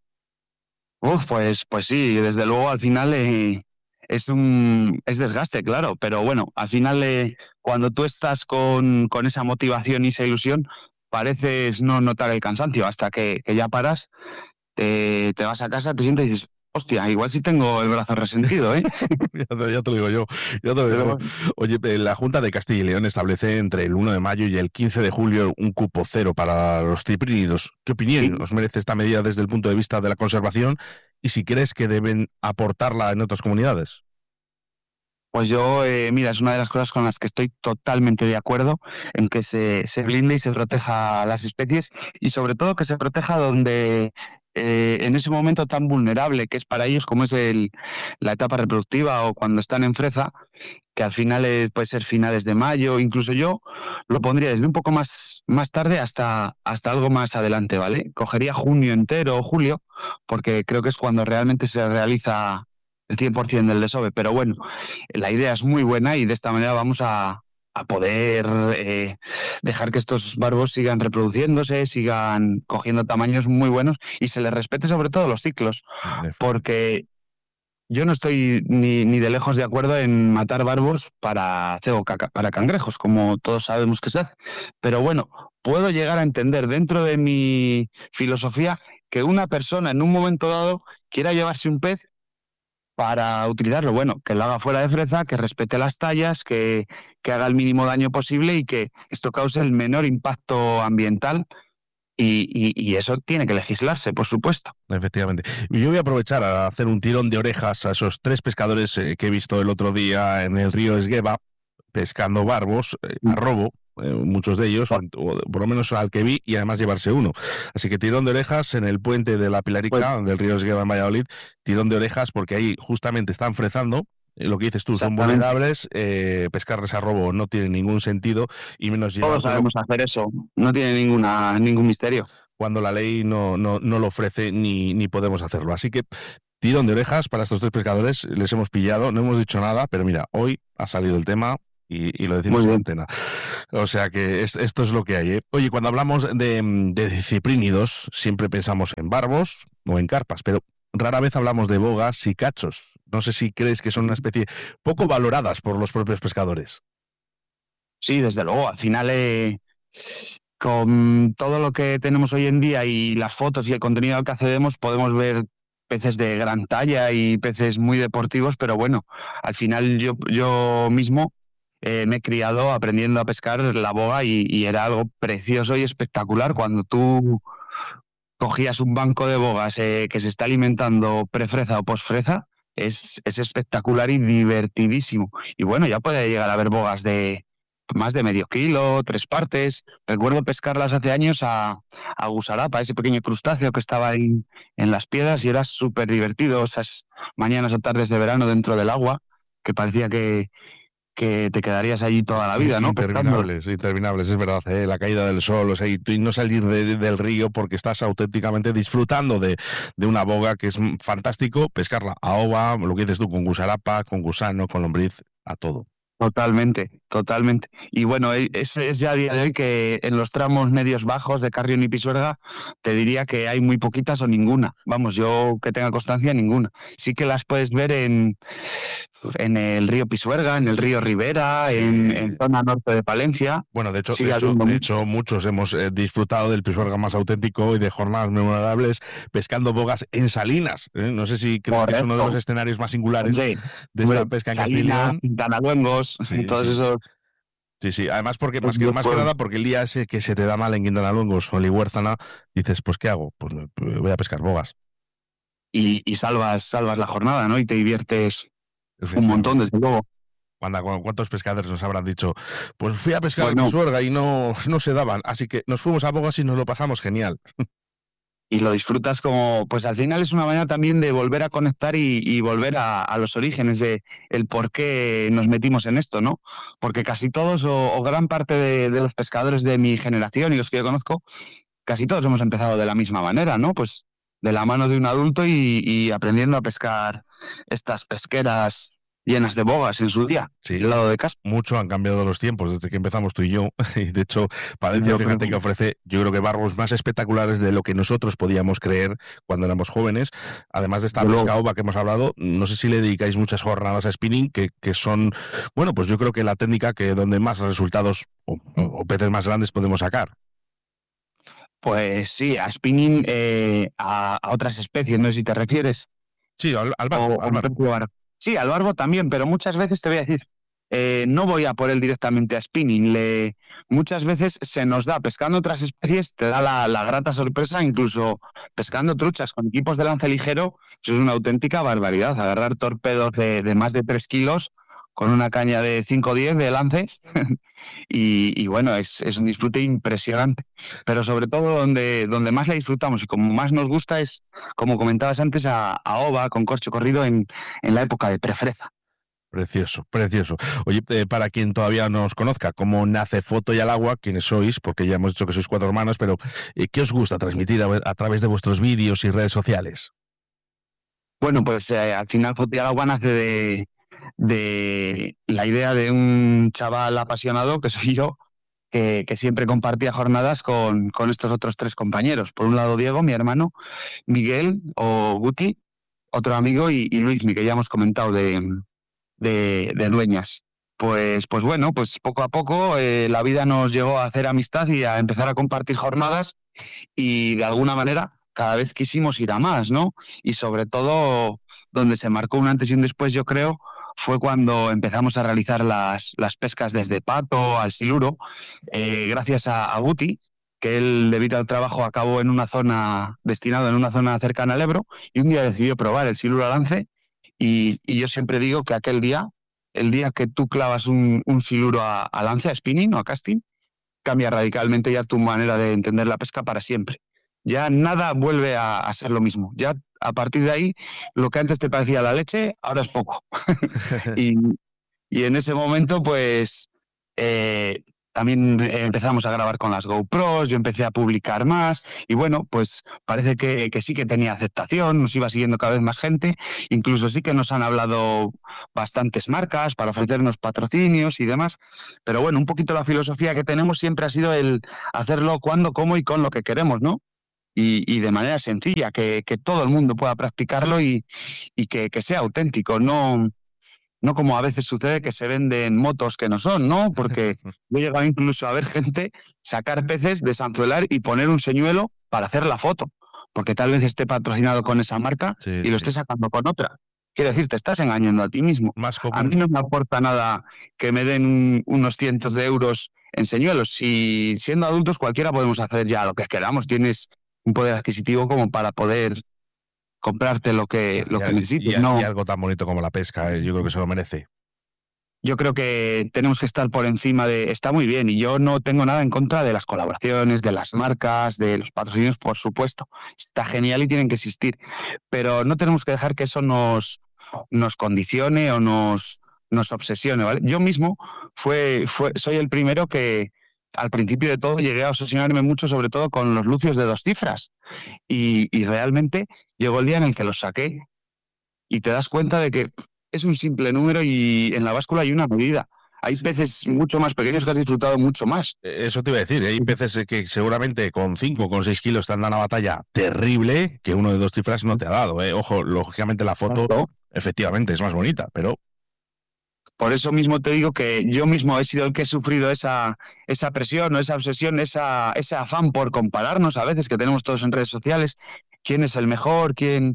Pues sí, desde luego al final es desgaste, claro, pero bueno, al final cuando tú estás con esa motivación y esa ilusión, pareces no notar el cansancio hasta que ya paras, te vas a casa, te sientes y dices, hostia, igual sí tengo el brazo resentido, ¿eh? Ya te lo digo yo. Oye, la Junta de Castilla y León establece entre el 1 de mayo y el 15 de julio un cupo cero para los ciprínidos. ¿Qué opinión os merece esta medida desde el punto de vista de la conservación y si crees que deben aportarla en otras comunidades? Pues yo, mira, es una de las cosas con las que estoy totalmente de acuerdo, en que se blinde y se proteja a las especies y sobre todo que se proteja donde en ese momento tan vulnerable que es para ellos, como es la etapa reproductiva o cuando están en freza, que al final puede ser finales de mayo, incluso yo lo pondría desde un poco más tarde hasta algo más adelante, ¿vale? Cogería junio entero o julio, porque creo que es cuando realmente se realiza el 100% del desove, pero bueno, la idea es muy buena y de esta manera vamos a poder dejar que estos barbos sigan reproduciéndose, sigan cogiendo tamaños muy buenos y se les respete sobre todo los ciclos, porque yo no estoy ni de lejos de acuerdo en matar barbos para cangrejos, como todos sabemos que se hace, pero bueno, puedo llegar a entender dentro de mi filosofía que una persona en un momento dado quiera llevarse un pez para utilizarlo, bueno, que lo haga fuera de freza, que respete las tallas, que haga el mínimo daño posible y que esto cause el menor impacto ambiental y eso tiene que legislarse, por supuesto. Efectivamente. Yo voy a aprovechar a hacer un tirón de orejas a esos 3 pescadores que he visto el otro día en el río Esgueva pescando barbos a robo. Muchos de ellos, o por lo menos al que vi, y además llevarse uno. Así que tirón de orejas en el puente de la Pilarica, del río Esgueva en Valladolid, tirón de orejas porque ahí justamente están frezando. Lo que dices tú, son vulnerables, pescarles a robo no tiene ningún sentido y menos todos sabemos hacer eso, no tiene ningún misterio. Cuando la ley no lo ofrece ni podemos hacerlo. Así que tirón de orejas para estos 3 pescadores, les hemos pillado, no hemos dicho nada, pero mira, hoy ha salido el tema y lo decimos en antena. O sea que esto es lo que hay, ¿eh? Oye, cuando hablamos de ciprínidos, siempre pensamos en barbos o en carpas, pero rara vez hablamos de bogas y cachos. No sé si crees que son una especie poco valoradas por los propios pescadores. Sí, desde luego. Al final, con todo lo que tenemos hoy en día y las fotos y el contenido al que accedemos, podemos ver peces de gran talla y peces muy deportivos, pero bueno, al final yo mismo me he criado aprendiendo a pescar la boga y era algo precioso y espectacular cuando tú cogías un banco de bogas que se está alimentando prefreza o posfreza, es espectacular y divertidísimo. Y bueno, ya puede llegar a haber bogas de más de medio kilo, 3 partes. Recuerdo pescarlas hace años a gusarapa, ese pequeño crustáceo que estaba en las piedras y era súper divertido esas mañanas o tardes de verano dentro del agua, que parecía que te quedarías allí toda la vida, ¿no? Interminables, es verdad, la caída del sol, o sea, y no salir del río porque estás auténticamente disfrutando de una boga que es fantástico, pescarla a ova, lo que dices tú, con gusarapa, con gusano, con lombriz, a todo. Totalmente, totalmente. Y bueno, es ya a día de hoy que en los tramos medios bajos de Carrión y Pisuerga te diría que hay muy poquitas o ninguna. Vamos, yo que tenga constancia, ninguna. Sí que las puedes ver en el río Pisuerga, en el río Ribera, en zona norte de Palencia. Bueno, de Sigue hecho, muchos hemos disfrutado del Pisuerga más auténtico y de jornadas memorables pescando bogas en Salinas. No sé si crees que es uno de los escenarios más singulares de esta pesca en Castilla y León. Quintanaluengos, todos esos. Sí, además porque más que nada porque el día ese que se te da mal en Quintanaluengos o en Lihuérzana, dices, pues ¿qué hago? Pues voy a pescar bogas. Y salvas la jornada, ¿no? Y te diviertes un montón, desde luego. ¿Cuántos pescadores nos habrán dicho? Pues fui a pescar en Pisuerga y no se daban, así que nos fuimos a bogas y nos lo pasamos genial. Y lo disfrutas como, pues al final es una manera también de volver a conectar y volver a los orígenes de el por qué nos metimos en esto, ¿no? Porque casi todos o gran parte de los pescadores de mi generación y los que yo conozco, casi todos hemos empezado de la misma manera, ¿no? Pues de la mano de un adulto y aprendiendo a pescar estas pesqueras llenas de bogas en su día, sí, al lado de casa. Mucho han cambiado los tiempos desde que empezamos tú y yo. Y de hecho, Palencia, fíjate que ofrece, yo creo que barbos más espectaculares de lo que nosotros podíamos creer cuando éramos jóvenes. Además de esta pesca ova que hemos hablado, no sé si le dedicáis muchas jornadas a spinning, que son, bueno, pues yo creo que la técnica que donde más resultados o peces más grandes podemos sacar. Pues sí, a spinning, a otras especies, no sé si te refieres. Sí, al barbo. Sí, al barbo también, pero muchas veces te voy a decir, no voy a por él directamente a spinning. Muchas veces se nos da, pescando otras especies, te da la grata sorpresa, incluso pescando truchas con equipos de lance ligero, eso es una auténtica barbaridad, agarrar torpedos de más de 3 kilos con una caña de 5 o 10 de lance y bueno, es un disfrute impresionante. Pero sobre todo donde más la disfrutamos y como más nos gusta es, como comentabas antes, a ova con corcho corrido en la época de prefreza. Precioso, precioso. Oye, para quien todavía no os conozca, ¿cómo nace Foto y al Agua? ¿Quiénes sois? Porque ya hemos dicho que sois 4 hermanos, pero ¿qué os gusta transmitir a través de vuestros vídeos y redes sociales? Bueno, pues al final Foto y al Agua nace de la idea de un chaval apasionado, que soy yo, que siempre compartía jornadas con estos otros 3 compañeros. Por un lado Diego, mi hermano, Miguel o Guti, otro amigo, y Luismi, que ya hemos comentado de Dueñas. Pues bueno, pues poco a poco la vida nos llevó a hacer amistad y a empezar a compartir jornadas y de alguna manera cada vez quisimos ir a más, ¿no? Y sobre todo donde se marcó un antes y un después, yo creo, fue cuando empezamos a realizar las pescas desde pato al siluro, gracias a Guti, que él, debido al trabajo, acabó destinado en una zona cercana al Ebro, y un día decidió probar el siluro a lance, y yo siempre digo que el día que tú clavas un siluro a lance, a spinning o a casting, cambia radicalmente ya tu manera de entender la pesca para siempre. Ya nada vuelve a ser lo mismo. Ya a partir de ahí, lo que antes te parecía la leche, ahora es poco. y en ese momento, pues, también empezamos a grabar con las GoPros, yo empecé a publicar más y bueno, pues parece que sí que tenía aceptación, nos iba siguiendo cada vez más gente, incluso sí que nos han hablado bastantes marcas para ofrecernos patrocinios y demás, pero bueno, un poquito la filosofía que tenemos siempre ha sido el hacerlo cuando, cómo y con lo que queremos, ¿no? Y de manera sencilla, que todo el mundo pueda practicarlo y que sea auténtico, no como a veces sucede que se venden motos que no son, ¿no? Porque yo he llegado incluso a ver gente sacar peces, desanzuelar y poner un señuelo para hacer la foto, porque tal vez esté patrocinado con esa marca y lo esté sacando con otra. Quiero decir, te estás engañando a ti mismo. A mí no me aporta nada que me den unos cientos de euros en señuelos. Si siendo adultos cualquiera podemos hacer ya lo que queramos, tienes un poder adquisitivo como para poder comprarte lo que necesites. Y algo tan bonito como la pesca, yo creo que se lo merece. Yo creo que tenemos que estar por encima está muy bien, y yo no tengo nada en contra de las colaboraciones, de las marcas, de los patrocinios, por supuesto. Está genial y tienen que existir, pero no tenemos que dejar que eso nos condicione o nos obsesione, ¿vale? Yo mismo soy el primero que al principio de todo llegué a obsesionarme mucho, sobre todo con los lucios de 2 cifras, y realmente llegó el día en el que los saqué y te das cuenta de que es un simple número y en la báscula hay una medida. Hay peces mucho más pequeños que has disfrutado mucho más. Eso te iba a decir, hay peces que seguramente con 5 o con 6 kilos te han dado una batalla terrible que uno de 2 cifras no te ha dado. Ojo, lógicamente la foto efectivamente es más bonita, pero... Por eso mismo te digo que yo mismo he sido el que he sufrido esa presión, o esa obsesión, ese afán por compararnos a veces que tenemos todos en redes sociales. ¿Quién es el mejor? ¿Quién?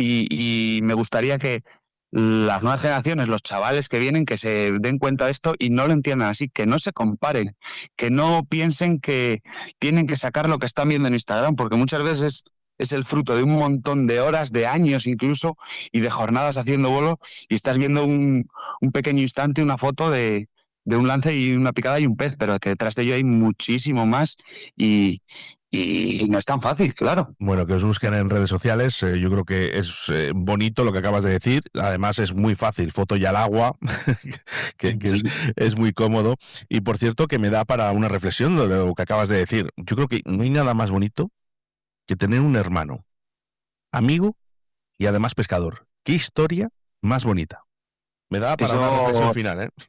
Y me gustaría que las nuevas generaciones, los chavales que vienen, que se den cuenta de esto y no lo entiendan así, que no se comparen, que no piensen que tienen que sacar lo que están viendo en Instagram, porque muchas veces es el fruto de un montón de horas, de años incluso, y de jornadas haciendo bolo, y estás viendo un pequeño instante, una foto de un lance y una picada y un pez, pero que detrás de ello hay muchísimo más y no es tan fácil, claro. Bueno, que os busquen en redes sociales, yo creo que es bonito lo que acabas de decir, además es muy fácil, foto y al agua, que es muy cómodo, y por cierto que me da para una reflexión de lo que acabas de decir. Yo creo que no hay nada más bonito que tener un hermano, amigo y además pescador. ¿Qué historia más bonita? Me da para una reflexión final, ¿eh?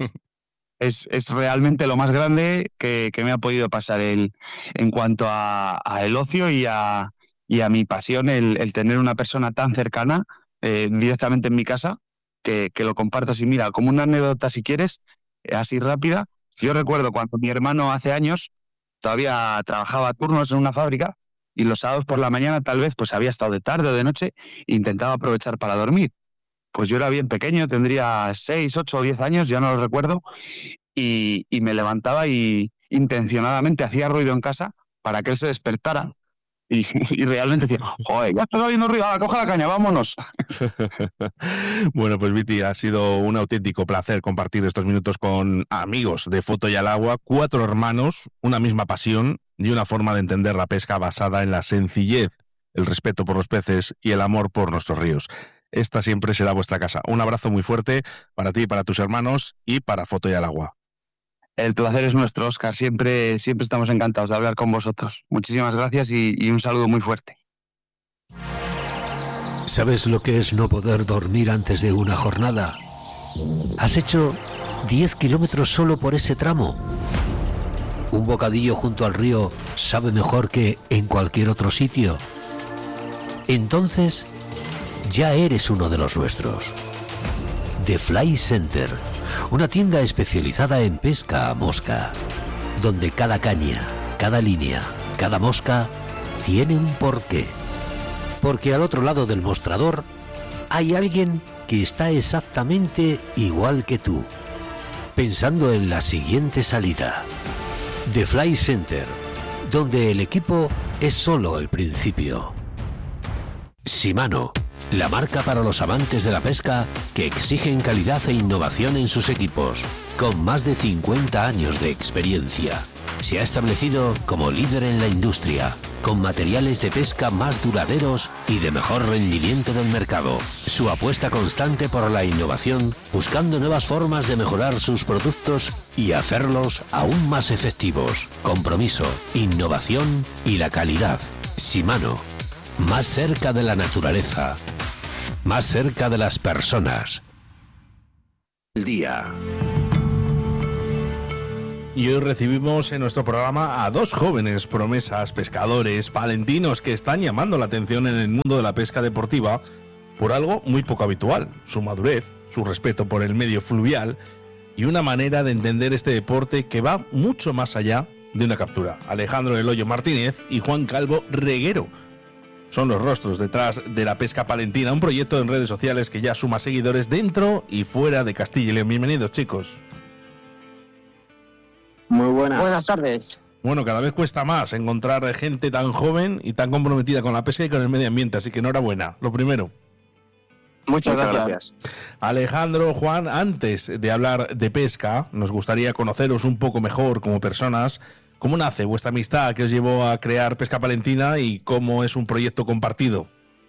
Es realmente lo más grande que me ha podido pasar en cuanto a el ocio y a mi pasión, el tener una persona tan cercana directamente en mi casa, que lo compartas. Y mira, como una anécdota si quieres, así rápida, yo recuerdo cuando mi hermano hace años todavía trabajaba turnos en una fábrica y los sábados por la mañana tal vez pues había estado de tarde o de noche e intentaba aprovechar para dormir. Pues yo era bien pequeño, tendría 6, 8 o 10 años, ya no lo recuerdo, y me levantaba y intencionadamente hacía ruido en casa para que él se despertara y realmente decía, joder, ya está saliendo ruido, coja la caña, vámonos. Bueno, pues Viti, ha sido un auténtico placer compartir estos minutos con amigos de Foto y al Agua, 4 hermanos, una misma pasión y una forma de entender la pesca basada en la sencillez, el respeto por los peces y el amor por nuestros ríos. Esta siempre será vuestra casa. Un abrazo muy fuerte para ti, para tus hermanos y para Foto y al Agua. El placer es nuestro, Óscar. Siempre estamos encantados de hablar con vosotros. Muchísimas gracias y un saludo muy fuerte. ¿Sabes lo que es no poder dormir antes de una jornada? ¿Has hecho 10 kilómetros solo por ese tramo? ¿Un bocadillo junto al río sabe mejor que en cualquier otro sitio? Entonces, ya eres uno de los nuestros. The Fly Center, una tienda especializada en pesca a mosca, donde cada caña, cada línea, cada mosca tiene un porqué. Porque al otro lado del mostrador hay alguien que está exactamente igual que tú, pensando en la siguiente salida. The Fly Center, donde el equipo es solo el principio. Shimano, la marca para los amantes de la pesca que exigen calidad e innovación en sus equipos, con más de 50 años de experiencia. Se ha establecido como líder en la industria, con materiales de pesca más duraderos y de mejor rendimiento del mercado. Su apuesta constante por la innovación, buscando nuevas formas de mejorar sus productos y hacerlos aún más efectivos. Compromiso, innovación y la calidad. Shimano, más cerca de la naturaleza, más cerca de las personas. El día. Y hoy recibimos en nuestro programa a 2 jóvenes promesas, pescadores, palentinos que están llamando la atención en el mundo de la pesca deportiva por algo muy poco habitual: su madurez, su respeto por el medio fluvial y una manera de entender este deporte que va mucho más allá de una captura. Alejandro El Hoyo Martínez y Juan Calvo Reguero son los rostros detrás de la pesca palentina, un proyecto en redes sociales que ya suma seguidores dentro y fuera de Castilla y León. Bienvenidos, chicos. Muy buenas. Buenas tardes. Bueno, cada vez cuesta más encontrar gente tan joven y tan comprometida con la pesca y con el medio ambiente, así que enhorabuena, lo primero. Muchas gracias. Alejandro, Juan, antes de hablar de pesca, nos gustaría conoceros un poco mejor como personas. ¿Cómo nace vuestra amistad que os llevó a crear Pesca Palentina y cómo es un proyecto compartido?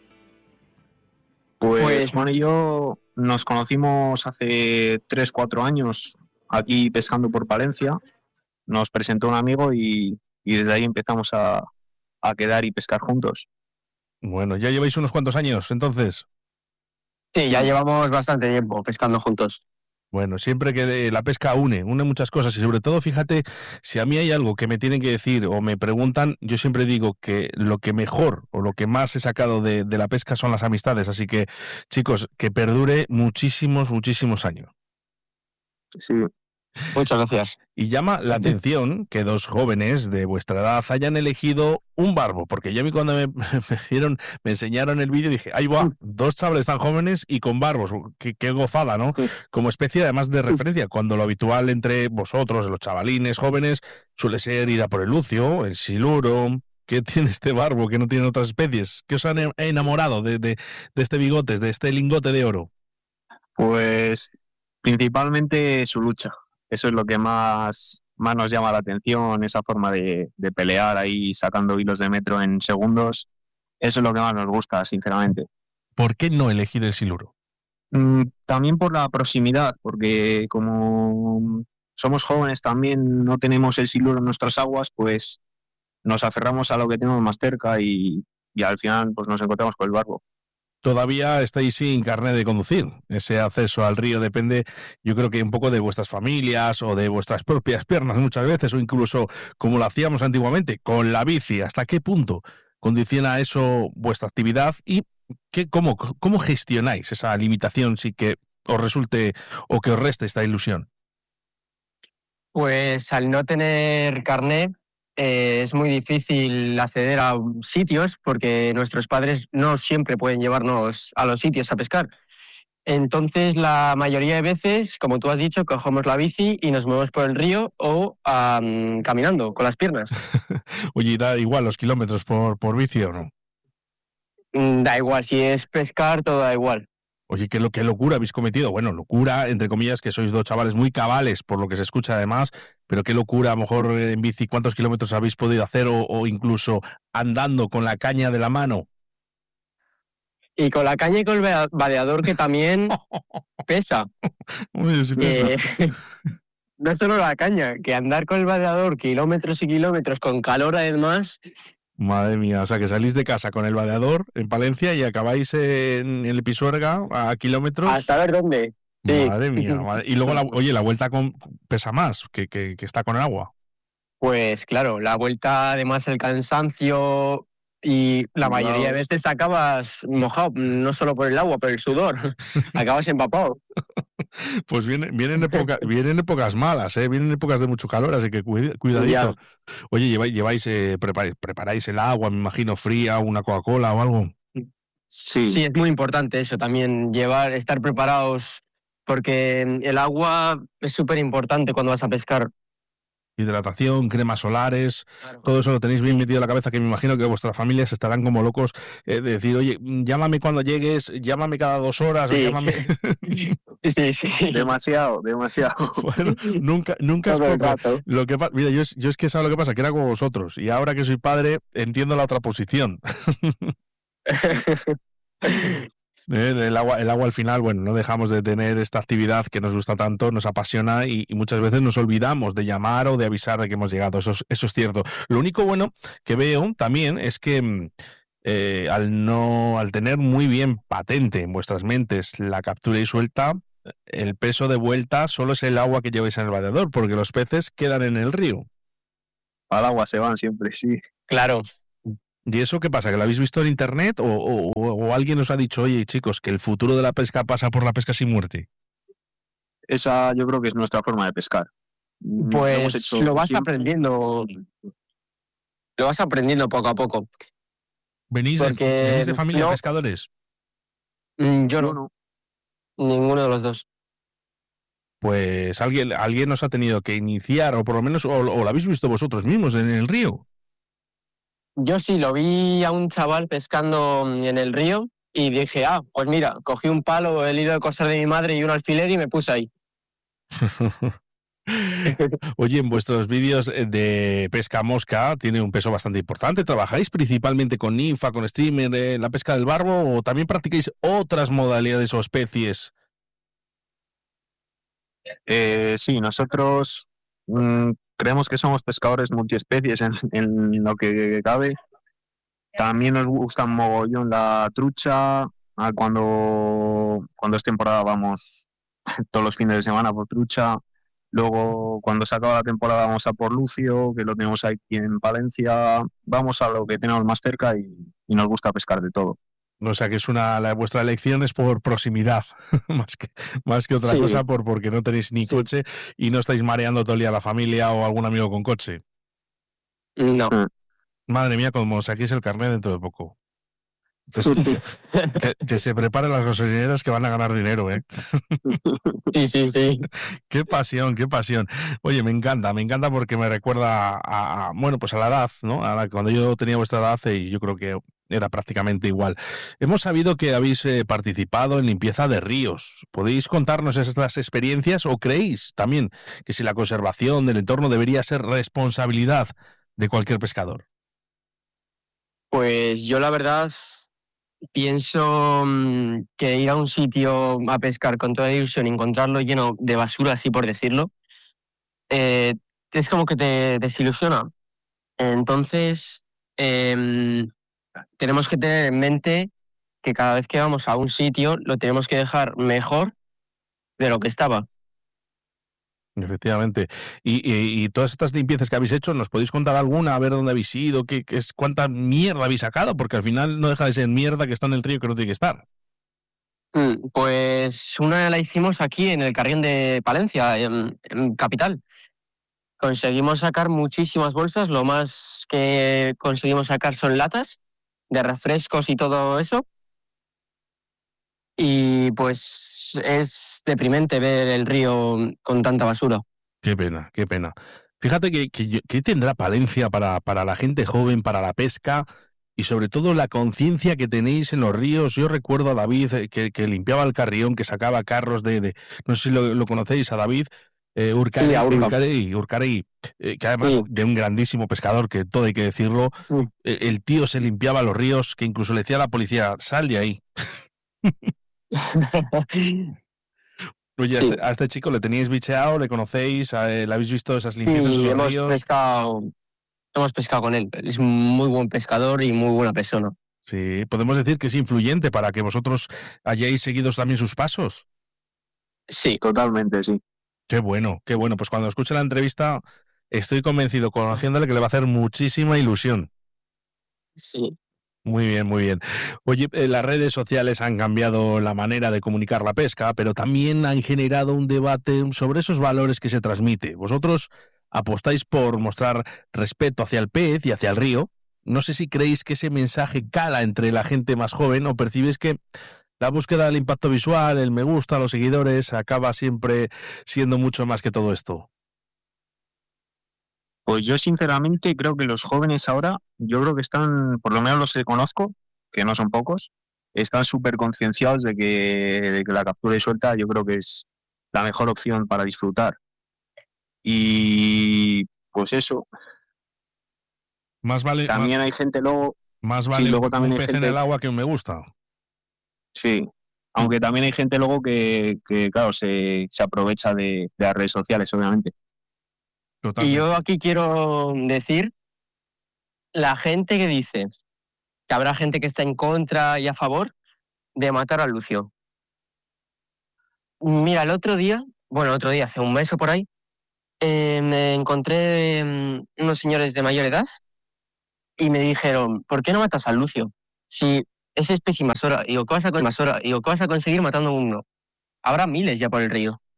Pues Juan y yo nos conocimos hace 3-4 años aquí pescando por Palencia. Nos presentó un amigo y desde ahí empezamos a quedar y pescar juntos. Bueno, ya lleváis unos cuantos años, entonces. Sí, ya llevamos bastante tiempo pescando juntos. Bueno, siempre que la pesca une muchas cosas y sobre todo, fíjate, si a mí hay algo que me tienen que decir o me preguntan, yo siempre digo que lo que mejor o lo que más he sacado de la pesca son las amistades. Así que, chicos, que perdure muchísimos, muchísimos años. Sí, muchas gracias. Y llama la atención que dos jóvenes de vuestra edad hayan elegido un barbo, porque yo a mí cuando me enseñaron el vídeo dije, ahí va, dos chavales tan jóvenes y con barbos, qué gozada, ¿no? Como especie además de referencia, cuando lo habitual entre vosotros, los chavalines jóvenes, suele ser ir a por el lucio, el siluro. ¿Qué tiene este barbo que no tiene otras especies? ¿Qué os han enamorado de este bigote, de este lingote de oro? Pues principalmente su lucha. Eso es lo que más nos llama la atención, esa forma de pelear ahí sacando hilos de metro en segundos. Eso es lo que más nos gusta, sinceramente. ¿Por qué no elegir el siluro? También por la proximidad, porque como somos jóvenes también no tenemos el siluro en nuestras aguas, pues nos aferramos a lo que tenemos más cerca y al final pues nos encontramos con el barbo. Todavía estáis sin carnet de conducir. Ese acceso al río depende, yo creo que un poco de vuestras familias o de vuestras propias piernas muchas veces, o incluso como lo hacíamos antiguamente, con la bici. ¿Hasta qué punto condiciona eso vuestra actividad y cómo gestionáis esa limitación sin que os resulte o que os reste esta ilusión? Pues al no tener carnet es muy difícil acceder a sitios porque nuestros padres no siempre pueden llevarnos a los sitios a pescar. Entonces, la mayoría de veces, como tú has dicho, cogemos la bici y nos movemos por el río o caminando con las piernas. Oye, ¿da igual los kilómetros por bici o no? Da igual, si es pescar, todo da igual. Oye, qué locura habéis cometido. Bueno, locura, entre comillas, que sois dos chavales muy cabales, por lo que se escucha además, pero qué locura, a lo mejor en bici, ¿cuántos kilómetros habéis podido hacer o incluso andando con la caña de la mano? Y con la caña y con el vadeador, que también pesa. Uy, sí pesa. No solo la caña, que andar con el vadeador kilómetros y kilómetros con calor además. Madre mía, o sea que salís de casa con el vadeador en Palencia y acabáis en el Pisuerga a kilómetros. Hasta ver dónde. Sí. Madre mía. Y luego, la vuelta pesa más que está con el agua. Pues claro, la vuelta, además el cansancio y la mayoría de veces acabas mojado, no solo por el agua, por el sudor. Acabas empapado. Pues vienen épocas malas, vienen épocas de mucho calor, así que cuidadito. Ya. Oye, preparáis el agua, me imagino, fría, una Coca-Cola o algo. Sí, es muy importante eso también, estar preparados, porque el agua es súper importante cuando vas a pescar. Hidratación, cremas solares, todo eso lo tenéis bien metido en la cabeza, que me imagino que vuestras familias estarán como locos de decir, oye, llámame cuando llegues, llámame cada 2 horas, Sí. llámame... Sí. Demasiado. Bueno, nunca es poco. Lo que mira, yo es que sabes lo que pasa, que era como vosotros, y ahora que soy padre entiendo la otra posición. El agua al final, bueno, no dejamos de tener esta actividad que nos gusta tanto, nos apasiona y muchas veces nos olvidamos de llamar o de avisar de que hemos llegado. Eso es cierto. Lo único bueno que veo también es que al tener muy bien patente en vuestras mentes la captura y suelta, el peso de vuelta solo es el agua que lleváis en el vadeador, porque los peces quedan en el río. Al agua se van siempre, sí. Claro. ¿Y eso qué pasa? ¿Que lo habéis visto en internet o alguien os ha dicho, oye, chicos, que el futuro de la pesca pasa por la pesca sin muerte? Esa yo creo que es nuestra forma de pescar. Pues lo vas aprendiendo. Lo vas aprendiendo poco a poco. ¿Venís de familia de pescadores? Yo no. Ninguno de los dos. Pues alguien os ha tenido que iniciar, o por lo menos o lo habéis visto vosotros mismos en el río. Yo sí, lo vi a un chaval pescando en el río y dije, pues mira, cogí un palo, el hilo de coser de mi madre y un alfiler y me puse ahí. Oye, en vuestros vídeos de pesca mosca tiene un peso bastante importante. ¿Trabajáis principalmente con ninfa, con streamer, la pesca del barbo o también practicáis otras modalidades o especies? Sí, nosotros creemos que somos pescadores multiespecies en lo que cabe. También nos gusta mogollón la trucha, Cuando es temporada vamos todos los fines de semana por trucha. Luego, cuando se acaba la temporada, vamos a por lucio, que lo tenemos aquí en Palencia. Vamos a lo que tenemos más cerca y nos gusta pescar de todo. O sea que es vuestra elección es por proximidad, más que otra cosa, porque no tenéis ni coche y no estáis mareando todo el día a la familia o algún amigo con coche. No. Madre mía, como saquéis el carnet dentro de poco. Que se preparen las gasolineras que van a ganar dinero, ¿eh? Sí. Qué pasión. Oye, me encanta porque me recuerda a la edad, ¿no? Cuando yo tenía vuestra edad y yo creo que era prácticamente igual. Hemos sabido que habéis participado en limpieza de ríos. ¿Podéis contarnos estas experiencias o creéis también que si la conservación del entorno debería ser responsabilidad de cualquier pescador? Pues yo la verdad pienso que ir a un sitio a pescar con toda la ilusión y encontrarlo lleno de basura, así por decirlo, es como que te desilusiona. Entonces, tenemos que tener en mente que cada vez que vamos a un sitio lo tenemos que dejar mejor de lo que estaba. Efectivamente. Y todas estas limpiezas que habéis hecho, ¿nos podéis contar alguna? A ver dónde habéis ido, cuánta mierda habéis sacado, porque al final no deja de ser mierda que está en el río que no tiene que estar. Pues una la hicimos aquí en el Carrión de Palencia, en Capital. Conseguimos sacar muchísimas bolsas, lo más que conseguimos sacar son latas de refrescos y todo eso. Y pues es deprimente ver el río con tanta basura. Qué pena. Fíjate que tendrá Palencia para la gente joven, para la pesca y sobre todo la conciencia que tenéis en los ríos. Yo recuerdo a David que limpiaba el Carrión, que sacaba carros no sé si lo conocéis, a David Urcaregui, que además de un grandísimo pescador, que todo hay que decirlo. El tío se limpiaba los ríos, que incluso le decía a la policía, sal de ahí. Oye, a este chico le teníais bicheado, le conocéis, le habéis visto esas limpiezas de los ríos. Hemos pescado con él. Es un muy buen pescador y muy buena persona. Sí, podemos decir que es influyente para que vosotros hayáis seguido también sus pasos. Sí, totalmente, sí. Qué bueno. Pues cuando escuche la entrevista estoy convencido, conociéndole, que le va a hacer muchísima ilusión. Sí. Muy bien. Oye, las redes sociales han cambiado la manera de comunicar la pesca, pero también han generado un debate sobre esos valores que se transmite. Vosotros apostáis por mostrar respeto hacia el pez y hacia el río. No sé si creéis que ese mensaje cala entre la gente más joven o percibís que la búsqueda del impacto visual, el me gusta, los seguidores, acaba siempre siendo mucho más que todo esto. Pues yo sinceramente creo que los jóvenes ahora, yo creo que están, por lo menos los que conozco, que no son pocos, están súper concienciados de que la captura y suelta yo creo que es la mejor opción para disfrutar. Y pues eso. Más vale. También hay gente luego. Más vale luego también un pez en el agua que un me gusta. Sí. Aunque también hay gente luego que claro, se aprovecha de las redes sociales, obviamente. Totalmente. Y yo aquí quiero decir, la gente que dice que habrá gente que está en contra y a favor de matar a Lucio. Mira, el otro día, hace un mes o por ahí, me encontré unos señores de mayor edad y me dijeron, ¿por qué no matas a Lucio? Si es especie invasora, ¿qué vas a conseguir matando uno? Habrá miles ya por el río.